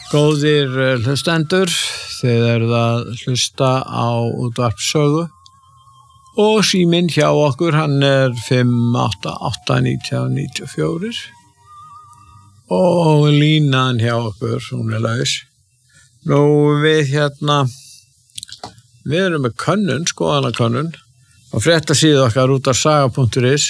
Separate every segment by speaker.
Speaker 1: Góðir hlustendur, þið eruð að hlusta á útvarpssögu og síminn hjá okkur, hann 588-1994 og línan hjá okkur, hún laus. Nú við við erum með könnun, skoðanakönnun og fréttasíðu okkar útvarpssaga.is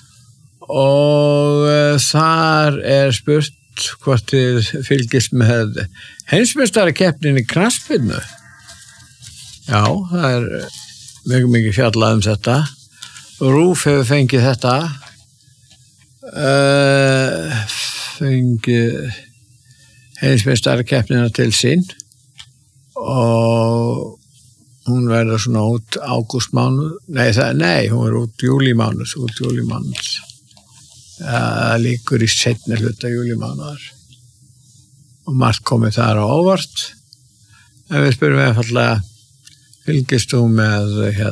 Speaker 1: og þar spurt hvort þið fylgist með heimsmeistarakeppninni í knattspyrnu. Já, það mjög mikið fjallað þetta. RÚV hefur fengið þetta. Fengið heimsmeistarakeppnina til sín og hún verður svona út ágústmánuð. Nei, hún út júlímánuð. Það líkur í seinni hluta júlímánaðar og margt komið þar á óvart. En við spyrum einfaldlega, fylgist þú með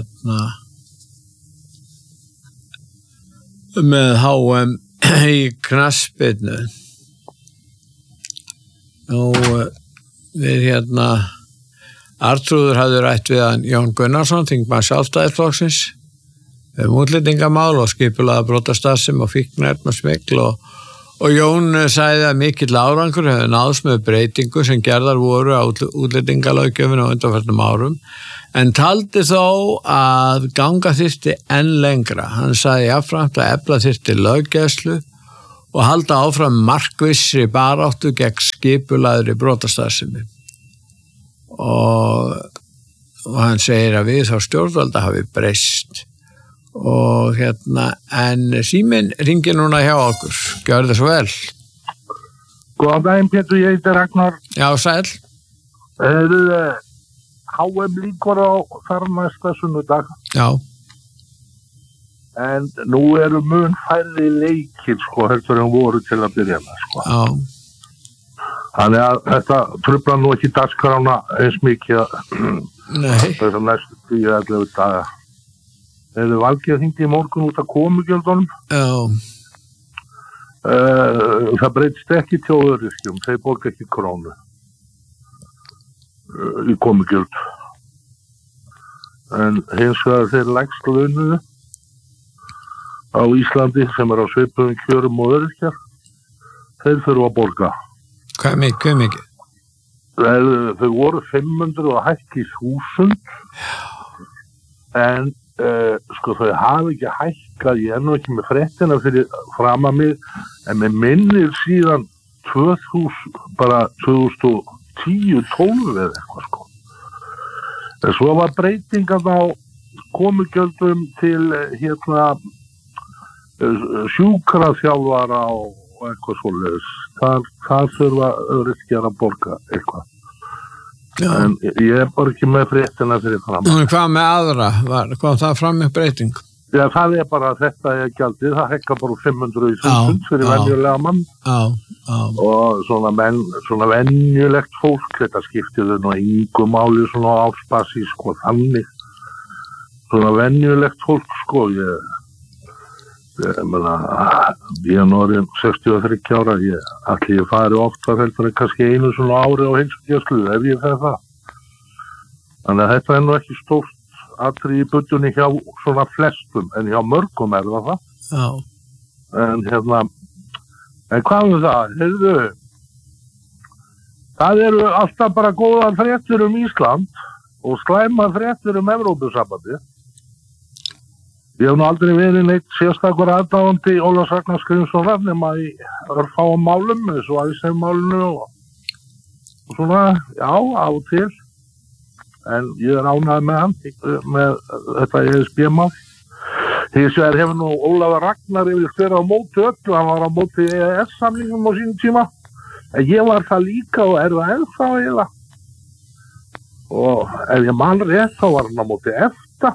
Speaker 1: með HM í knattspyrnu? Nú við Arnþrúður hafði rætt við hann Jón Gunnarsson, þingmann Sjálfstæðisflokksins, útlendingamál og skipulagða brotastarfsemi og fíkniefnasmygl og Jón sagði að mikill árangur hefði náðst með breytingu sem gerðar voru á útlendingalöggjöfinu á undanfarnum árum en taldi þó að ganga þyrfti enn lengra. Hann sagði jafnframt að efla þyrfti löggæslu og halda áfram markvissri baráttu gegn skipulagðri brotastarfsemi. Og hann segir að við þá stjórnvalda hafi breyst. Og en síminn ringir núna hjá okkur. Gjörðu svo vel.
Speaker 2: Góðan daginn, Pétur, ég heiti Ragnar.
Speaker 1: Já, sæll.
Speaker 2: HM líkur á þar næsta sunnudag.
Speaker 1: Já.
Speaker 2: En nú eru mun færri leikir, heldur en voru til að byrja með,
Speaker 1: Já.
Speaker 2: Þannig að þetta truflar nú ekki dagskrána eins mikið þessar næstu 10-11 daga. Þeir Valgeir hringdi í morgun út af komugjöldunum.
Speaker 1: Já.
Speaker 2: Það breytist ekki þjóðöryrkjum, þeir borga ekki krónu í komugjöld. En hins vegar þeir lægst launuðu á Íslandi sem á svipuðum kjörum og öryrkjar, þeir þurfa að borga.
Speaker 1: Hvað mikið?
Speaker 2: Þau voru 500 og hækki 1000 en þau hafi ekki hækkað, ég nú ekki með fréttina fyrir fram að mig, en með minnir síðan 2010-12 eða eitthvað En svo var breytingan á komugjöldum til sjúkraþjálfara og eitthvað svoleiðis. Það þurfa öryrkjar að borga eitthvað. Já. En ég bara ekki með fréttina fyrir fram.
Speaker 1: Hvað með aðra? Kom það fram með breyting?
Speaker 2: Já, það bara þetta gjaldið. Það hækkar bara 500.000 fyrir venjulega mann.
Speaker 1: Já.
Speaker 2: Og svona venjulegt fólk, þetta skiptir þau nú engu máli svona ársbasi, þannig. Svona venjulegt fólk, ég nú orðinn 63 ára, ætli ég fari oftar heldur en kannski einu svona ári á heilsugæslu ef ég fer það. Þannig að þetta nú ekki stórt atriði í budunni hjá svona flestum, en hjá mörgum það.
Speaker 1: Já.
Speaker 2: En en hvað það? Heyrðu, það eru alltaf bara góðar fréttir Ísland og slæmar fréttir Evrópusambandið. Ég hef nú aldrei verið neitt sérstakur aðdáandi Ólafs Ragnars Grímssonar nema í örfáum málum, eins og Iceland-málinu og svona, já, á og til. En ég ánægður með hann, með þetta ESB-mál. Hins vegar hefur nú Ólafur Ragnar verið á móti öllu, hann var á móti EES-samningum á sínum tíma. En ég var það líka og það ennþá eiginlega. Og ef ég man rétt þá var hann á móti EFTA.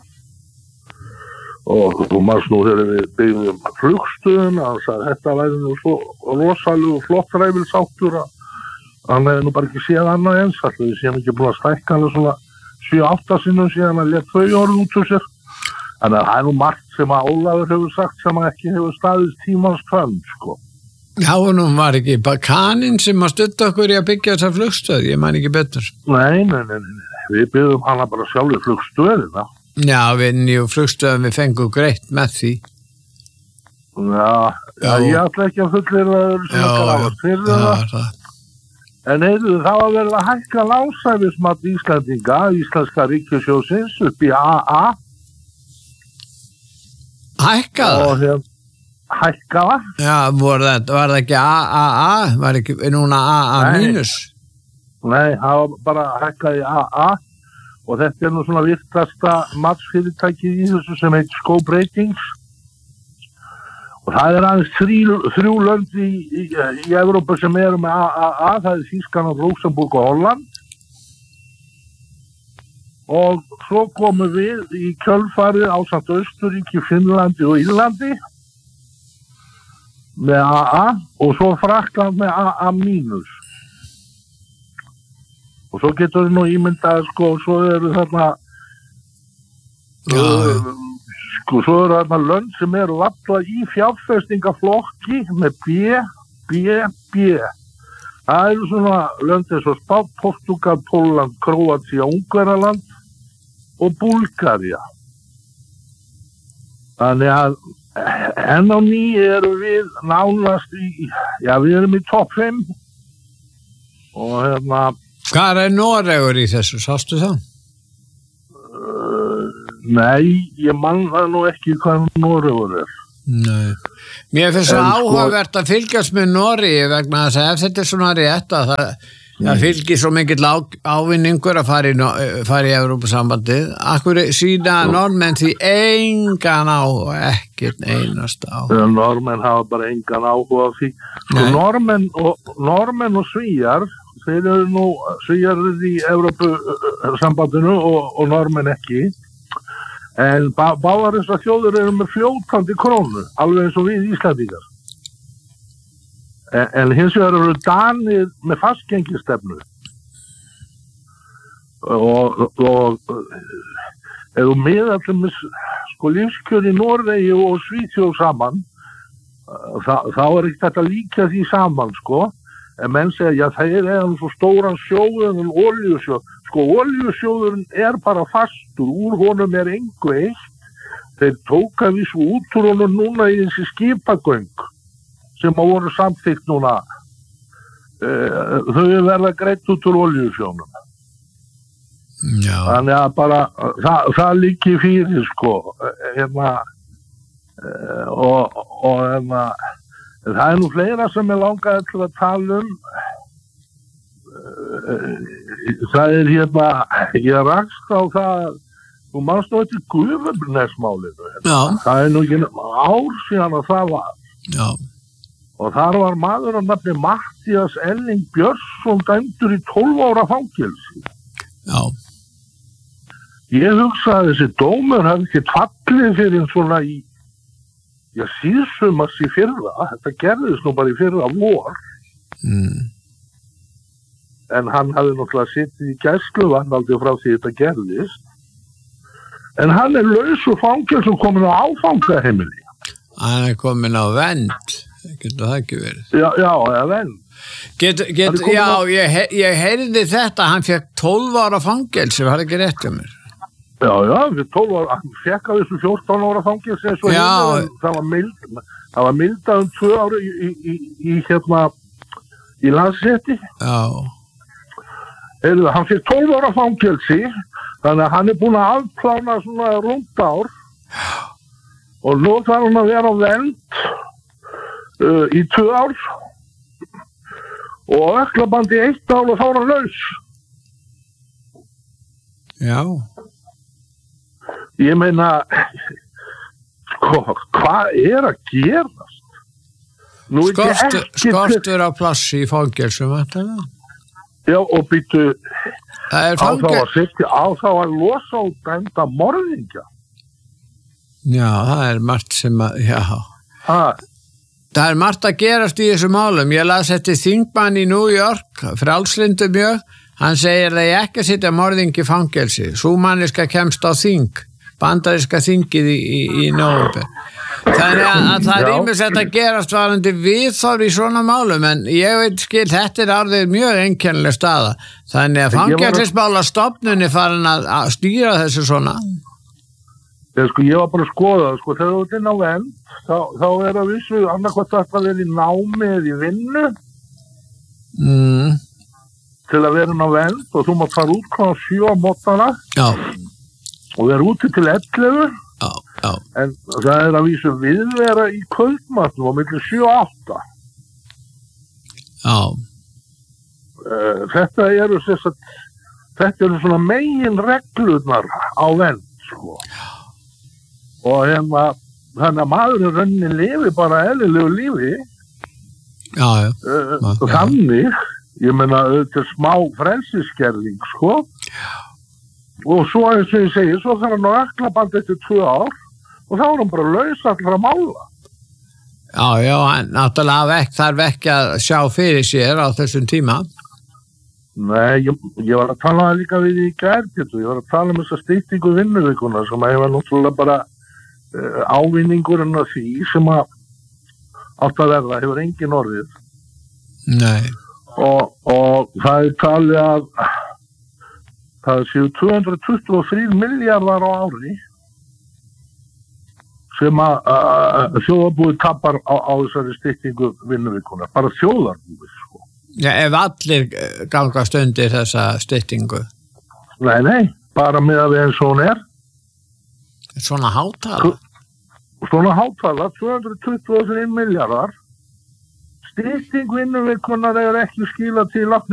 Speaker 2: Og þú manns nú þegar við byggðum flugstöðun, hann sagði þetta væri nú svo rosalega flott ræfilsáttur að hann hefði nú bara ekki séð annað eins, alltaf við séum ekki búin að stækka hann svona 7-8 sinnum síðan að lét þau orð út úr sér. Þannig að það nú margt sem að Ólafur hefur sagt sem að ekki hefur staðist tímans tönn,
Speaker 1: Já, nú var ekki Kaninn sem að stutta okkur í að byggja þessa flugstöð, ég man ekki betur.
Speaker 2: Nei, við byggðum hana bara sjálfur flugstöðina.
Speaker 1: Já, við nýju flugstöðum við fengum greitt með því.
Speaker 2: Já, ég ætla ekki að fullera það eru svona grafast fyrir það. En það var verið að hækka lánshæfismat Íslendinga, Íslenska ríkissjóðsins upp í AA.
Speaker 1: Hækka það?
Speaker 2: Hækka það?
Speaker 1: Já, var það ekki AAA? Var ekki núna AA mínus?
Speaker 2: Nei, það var bara hækkað í AA og þetta nú svona virtasta matsfyrirtæki í þessu sem heit Scope Ratings. Og það aðeins þrjú lönd í Evrópu sem eru með AAA, það Þýskaland, Luxemburg og Holland. Og svo komum við í kjölfarið ásamt Austurríki, Finnlandi og Írlandi með AA og svo Frakkland með AA mínus. Og svo getur við nú ímyndað, svo eru þarna svo eru þarna lönd sem eru valla í fjárfestingaflokki með B. Það eru svona lönd eins og Spán, Portúgal, Pólland, Króatía, Ungverjaland og Búlgaría. Þannig að enn á ný eru við nánast við erum í topp 5 og
Speaker 1: Hvað er Noregur í þessu, sástu það?
Speaker 2: Nei, ég man það nú ekki hvað Noregur er.
Speaker 1: Nei. Mér finnst það áhugavert að fylgjast með Noregi vegna þess að ef þetta er svona rétt að það fylgir svo mikill ávinningur að fara í Evrópusambandið. Akkur sína normenn því engan áhuga, ekkert einasta áhuga.
Speaker 2: Normenn hafa bara engan áhuga á því. Normenn og Svíjar, þeir eru nú Svíjar í Evrópusambandinu og normenn ekki. En báðar þessar þjóðir eru með fljótandi krónu, alveg eins og við Íslandingar. En hins vegar eru Danir með fastgengistefnu. Og ef þú miðallir lífskjör í Noregi og Svíþjóð saman, þá er ekki þetta líka því saman, En menn segja, þeir eru svo stóran sjóður en olíusjóð. Olíusjóðurinn er bara fastur, úr honum er engu eitt. Þeir tóka við svo út úr honum núna í þessi skipagöng sem að voru samþykkt núna. Þau verða greitt út úr olíusjónum.
Speaker 1: Já.
Speaker 2: Þannig að bara, það líki fyrir, það er nú fleira sem ég langaði til að tala það er ég rakst á það þú manst nú eftir Gufunesmálinu það er nú ekki ár síðan að það var og þar var maður að nafni Matthías Elling Björnsson dæmdur í 12 ára fangelsi. Ég hugsa að þessi dómur hefði ekki fallið fyrir svona í síðsumars í fyrra, þetta gerðist nú bara í fyrra vor. En hann hafði náttúrulega sittið í gæsluvarðhaldi frá því þetta gerðist. En hann er laus úr fangelsi og komin á áfangaheimili.
Speaker 1: Hann er komin á vernd, getur það ekki verið?
Speaker 2: Já, eða vernd.
Speaker 1: Ég heyrði þetta, hann fekk 12 ára fangelsi, var ekki rétt hjá mér?
Speaker 2: Já, við 12 ára, hann fekk á þessu 14 ára fangelsi eins og það var mildað 2 ára í Landsrétti. Hann fekk 12 ára fangelsi, þannig að hann er búin að afplána svona rúmt ár og nú þarf hann að vera á vernd í 2 ár og öklabandi 1 ár og þá er hann laus.
Speaker 1: Já.
Speaker 2: Ég meina, hvað er að gerast?
Speaker 1: Skortur á plassi í fangelsum, þetta?
Speaker 2: Já, og býttu
Speaker 1: á
Speaker 2: þá að losa og dæmda morðingja.
Speaker 1: Já, það er margt sem það er margt að gerast í þessu málum. Ég las þetta þingmann í New York, frjálslyndur mjög, hann segir að ég ekki að sitja morðingi í fangelsi, sú manniska kemst á þing. bandaríska þingið í nóvember. Þannig að það ýmislegt að gerast varandi viðhorf í svona málum, en ég veit skil, þetta orðið mjög einkennileg staða. Þannig að fangelsismálastofnun farin að stýra þessu svona.
Speaker 2: Ég var bara að skoða, þegar þú ert inn á vernd, þá að vissu annarkvæmt þetta að vera í námi eða í vinnu til að vera inn á vernd og þú mátt fara út kl. 7 á mótnana og vera úti til 11 en það að vissu viðvera í kvöldmatnum á milli 7 og 8. Þetta eru svona megin reglurnar á vernd, og þannig að maðurinn rauninni lifi bara eðlilegu lífi þannig, ég meina þetta er smá frelsisskerðing og svo eins og ég segi, svo þarf hann á ökklaband eftir 2 ár og þá er hann bara laus allra mála.
Speaker 1: Hann náttúrulega þarf ekki að sjá fyrir sér á þessum tíma.
Speaker 2: Nei, ég var að tala líka við í gær, ég var að tala þessa styttingu vinnuvikuna sem að ég var náttúrulega bara ávinningurinn af því sem að átt að verða, hefur engin orðið.
Speaker 1: Nei.
Speaker 2: Og það er talið að það séu 223 milljarðar á ári sem að þjóðarbúið tapar á þessari styttingu vinnuvikuna, bara þjóðarbúið,
Speaker 1: ef allir gangast undir þessa styttingu?
Speaker 2: Nei, bara með að við eins og hún er.
Speaker 1: Svona hátala?
Speaker 2: Svona hátala, 223 milljarðar. Stytting vinnuvikunnar ekki skilað til